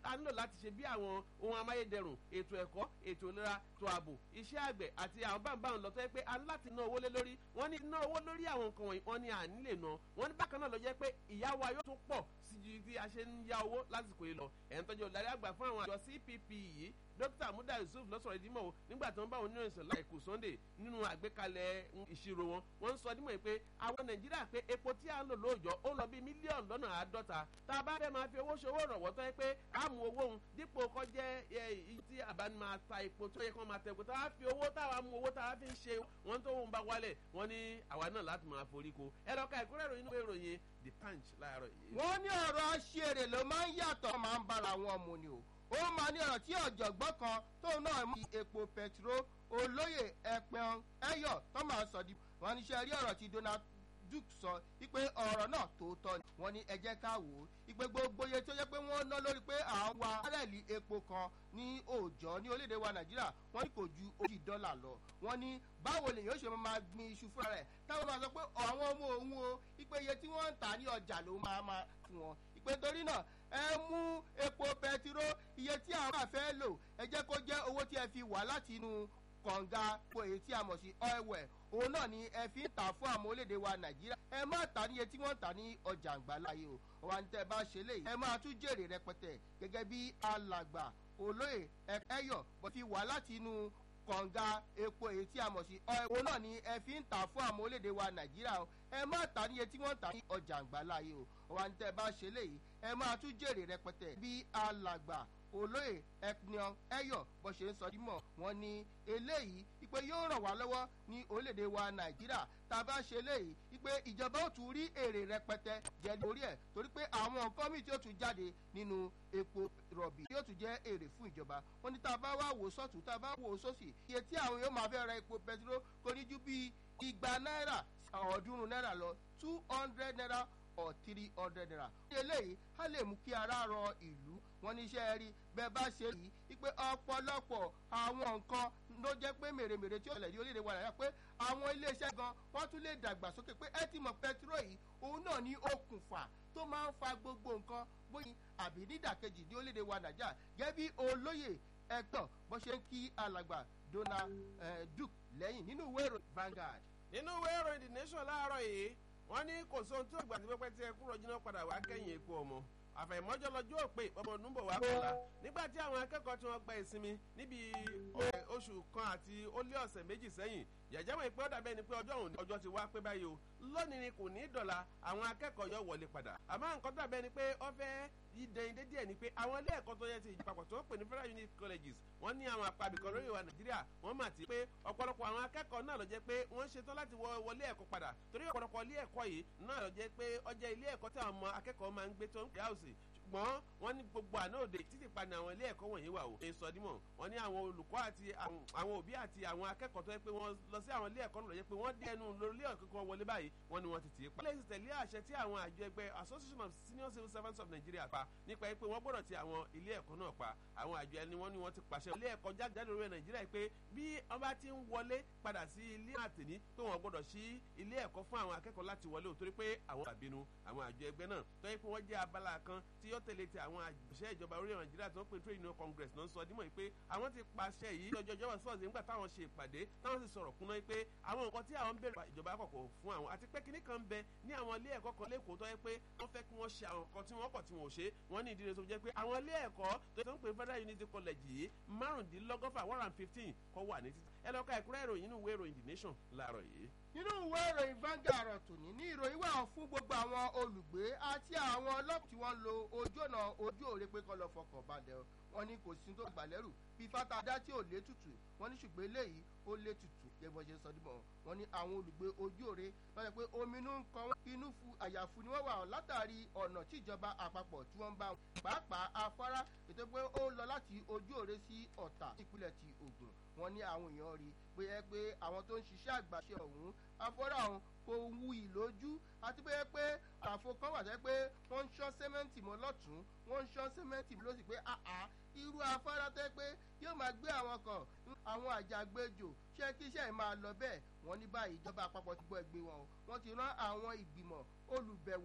a nílò láti ṣe bí àwọn ohun amáyédẹrùn ètò ẹ̀kọ́ ètò ìlera ètò ààbò iṣẹ́ àgbẹ̀ àti àwọn báńbáń lọ tó yẹ pé a ní láti ná owó lé lórí wọ́n ní ná owó lórí àwọn nǹkan wọ̀nyí wọ́n ní à ní lè ná wọ́n ní bákan náà lọ jẹ́ pé ìyá wa yóò tún pọ̀ sí ju bí a ṣe ń yá owó lásìkò yìí lọ ẹ̀ ń tọ́jú olùdarí àgbà fún àwọn àjọ CPP yìí dókítà Muda Yusuf lọ́sọ̀rọ̀ ìdímọ̀ o nígbà tí wọ́n bá wọn nínú ìsọ̀ láìkú Sunday nínú àgbékalẹ̀ ìṣirò wọn wọ́n ń sọ dímọ̀ pé àwọn Nàìjíríà pé epo tí a ń lò lóòjọ́ ó lọ bí mílíọ̀nù lọ́nà àádọ́ta tá a bá fẹ́ máa fi owó ṣòwò rọ̀wọ́ tó yẹ pé a mú owó òun dípò kó jẹ́ iye tí àbá ni máa ta epo tó yẹ kó máa tẹ epo tá a fi owó táwa mú owó táwa fi ń ṣe wọ́n tó ń bá wálẹ̀ wọ́n ní àwa náà láti máa forí ko ẹ lọ ka ìkúrẹ́ ìròyìn inú ìròyìn The Punch láàárọ̀ yìí. wọ́n ní ọ̀rọ̀ aṣèrè ló máa ń yàtọ̀ máa ń bára wọn mu ni o ó máa ní ọ̀rọ̀ tí ọ̀jọ̀gbọ́n kan tóun náà mú epo pẹtiró olóyè ẹ̀pẹ̀ọ́n ẹ̀yọ̀ tó máa sọ di wọn níṣẹ́ rí ọ̀rọ̀ tí Donald Duke sọ wípé ọ̀rọ̀ náà tòótọ́ ni wọ́n ní ẹ jẹ́ ká wò ó ìpè gbogbo iye tó yẹ pé wọ́n ná lórí pé à ń wa bárẹ̀lì epo kan ní òòjọ́ ní orílẹ̀-èdè wa Nàìjíríà wọ́n ní kò ju $80 lọ wọ́n ní báwo lèyàn ó ṣe máa gbin iṣu fúnra rẹ̀ táwọn máa sọ pé àwọn ọmọ òun o ìpè iye tí wọ́n ń tà ní ọjà ló máa fún wọn ìpè torí náà ẹ mú epo pẹtiró iye tí àwọn máa fẹ́ lò ẹ jẹ́ kó jẹ́ owó tí ẹ fi wà láti inú kànga po èyí tí a mọ̀ sí oil well òun náà ni ẹ fi ń tà fún àwọn orílẹ̀-èdè wa Nàìjíríà ẹ má tà ní iye tí wọ́n ń tà ní ọjà àgbáláyé o wà ní tẹ́ bá ṣe léyìí ẹ máa tún jèrè rẹpẹtẹ gẹ́gẹ́ bí alàgbà olóyè ẹ̀yọ̀ bó fi wà láti inú kànga epo èyí tí a mọ̀ sí oil òun náà ni ẹ fi ń tà fún àwọn orílẹ̀-èdè wa Nàìjíríà o ẹ má tà ní iye tí wọ́n ń tà ní ọjà àgbáláyé o wà ní tẹ́ bá ṣe léyìí ẹ máa tún jèrè rẹpẹtẹ bí alàgbà olóyè ẹ̀yọ̀ bó ṣe ń sọ dímọ̀ wọ́n ní eléyìí ìpè yóò ràn wá lọ́wọ́ ní orílẹ̀-èdè wa Nàìjíríà tá a bá ṣe eléyìí ìpè ìjọba ó tún rí èrè rẹpẹtẹ jẹ lórí ẹ̀ torí pé àwọn nǹkan míì tí ó tún jáde nínú epo rọ̀bì yóò tún jẹ́ èrè fún ìjọba wọ́n ní tá a bá wá wò sọ́tún tá a bá wò sósì iye tí àwọn yóò máa fẹ́ ra epo pẹtiró kò ní ju bíi $200 náírà lọ $200 or $300. eléyìí á lè mú kí ara rọ ìlú wọn ní iṣẹ́ rí bẹ́ẹ̀ bá ṣe yìí wípé ọ̀pọ̀lọpọ̀ àwọn nǹkan ló jẹ́ pé mèremère tí ó ṣẹlẹ̀ ní orílẹ̀-èdè wa Nàìjíríà pé àwọn iléeṣẹ́ gan wọ́n tún lè dàgbàsókè pé ẹ ti mọ̀ pẹtiró yìí òun náà ní okùnfà tó máa ń fa gbogbo nǹkan bóyá àbí nídàkejì ní orílẹ̀-èdè wa Nàìjíríà gẹ́gẹ́ bí olóyè ẹ̀tọ́ bó ṣe ń kí alàgbà Donald Duke lẹ́yìn nínú ìwé ìròyìn Vanguard. nínú ìwé ìròyìn The Nation láàárọ̀ yìí wọ́n ní kò sóhun tó gbà tí pẹ́pẹ́ tí ẹ kúrò jiná padà wá kẹ́yìn epo ọmọ àfẹ̀mọ́jọ́ lọ́jọ́ òpè ọmọ ònúbọ̀ wá kọ́la nígbà tí àwọn akẹ́kọ̀ọ́ tí wọ́n gba ìsinmi níbi oṣù kan àti ó lé ọ̀sẹ̀ méjì sẹ́yìn yàjáwé pé ó dàbẹ́ ni pé ọjọ́ òun ọjọ́ ti wá pé báyìí o lónìí ni kò ní dọ̀la àwọn akẹ́kọ̀ọ́ yóò wọlé padà àmọ́ nǹkan dàbẹ́ ni pé ó fẹ́ yí dẹ́yìndé díẹ̀ ni pé àwọn ilé ẹ̀kọ́ tó yẹ ti ìjọpapọ̀ tó ń pè ní Federal Unity Colleges wọ́n ní àwọn àpabìkan lórí ìwà Nàìjíríà wọ́n mà ti pé ọ̀pọ̀lọpọ̀ àwọn akẹ́kọ̀ọ́ náà ló jẹ́ pé wọ́n ṣetán láti wọlé ẹ̀kọ́ padà torí ọ̀pọ̀lọpọ̀ ilé ẹ̀kọ́ yìí náà ló jẹ́ pé ó jẹ́ ilé ẹ̀kọ́ tí àwọn ọmọ akẹ́kọ̀ọ́ máa ń gbé tó ń pè áùsì ṣùgbọ́n wọ́n ní gbogbo àná òde títí pa ní àwọn ilé ẹ̀kọ́ wọ̀nyí wà o. èso dímọ̀ wọ́n ní àwọn olùkọ́ àti àwọn òbí àti àwọn akẹ́kọ̀ọ́ tó yẹ pé wọ́n lọ sí àwọn ilé ẹ̀kọ́ náà yẹ pé wọ́n dé ẹnu lórí ilé ẹ̀kọ́ kan wọlé báyìí wọ́n ní wọ́n ti tì í pa. ilé ìsìtẹ̀lé àṣẹ tí àwọn àjọ ẹgbẹ́ Association of Senior Civil Servants of Nigeria pa nípa pé wọ́n gbọ́dọ̀ ti àwọn ilé ẹ̀kọ́ náà pa àwọn àjọ ẹni wọ́n ní wọ́n ti pàṣẹ ilé ẹ̀kọ́ jáde lórí Nàìjíríà pé bí wọ́n bá ti ń wọlé padà sí ilé àtẹ̀ní pé wọ́n gbọ́dọ̀ sí ilé ẹ̀kọ́ fún àwọn akẹ́kọ̀ọ́ láti wọlé ò torí pé àwọn àbínú àwọn àjọ ẹgbẹ́ náà tó yẹ pé wọ́n jẹ́ abala kan tí yóò tẹ̀lé ti àwọn àṣẹ ìjọba orílẹ̀ Nàìjíríà tó ń pè Trade Union Congress náà ń sọ dímọ̀ pé àwọn ti pàṣẹ yìí lọ́jọ́jọ́ sọ́ọ̀sì nígbà táwọn ṣe ìpàdé táwọn sì sọ̀rọ̀ kúnná pé àwọn nǹkan tí àwọn ń bèrè ìjọba àkọ́kọ́ fún àwọn àti pé kinní kan ń bẹ ní àwọn ilé ẹ̀kọ́ kan lẹ́kọ̀ọ́ tó yẹ pé wọ́n fẹ́ kí wọ́n ṣe àwọn nǹkan tí wọ́n kọ̀ tí wọ́n ò ṣe wọ́n ní ìdílé tó jẹ́ pé àwọn ilé ẹ̀kọ́ tó ń pè Federal Unity College yìí 115 kọ́ wà ní títì ẹ lọ ka ẹ̀kúnrẹ́ ìròyìn nínú ìwé ìròyìn The Nation láàárọ̀ yìí. nínú ìwé ìròyìn Vanguard tòní ní ìròyìn wà fún gbogbo àwọn olùgbé àti àwọn ọlọ́pàá tí wọ́n lo ojú ọ̀nà ojú òre pé kọ́ lọ fọkàn balẹ̀ wọ́n ní kò sí tó gbàlẹ́rù bí fátadá tí ò lé tutù wọ́n ní ṣùgbọ́n eléyìí ó lé tutù gẹ́gbọ́n ṣe sọ dímọ̀ wọ́n ní àwọn olùgbé ojú òre lọ́jọ́ pé omi inú ń kọ́ inú àyàfu ni wọ́n wà látàrí ọ̀nà tí ìjọba àpapọ̀ tí wọ́n ń bá wọn pàápàá afárá ètò pé ó lọ láti ojú òre sí Ọ̀tà ìpínlẹ̀ ti Ògùn wọ́n ní àwọn èèyàn rí pé àwọn tó ń ṣiṣẹ́ àgbàṣe ọ̀hún afárá ọ̀hún kò wu ìlójú àti pé àfo kan wà pé wọ́n ń ṣán sẹ́mẹ́ǹtì mọ́ lọ́tún wọ́n ń ṣán sẹ́mẹ́ǹtì mọ́ lọ́sì pé irú afárá tẹ́ pé yóò máa gbé àwọn kan àwọn àjàgbéjò ṣé kí iṣẹ́ yìí máa lọ bẹ́ẹ̀ wọ́n ní báyìí ìjọba àpapọ̀ ti gbọ́ ẹgbẹ́ wọn o wọ́n ti rán àwọn ìgbìmọ̀ olùbẹ̀wò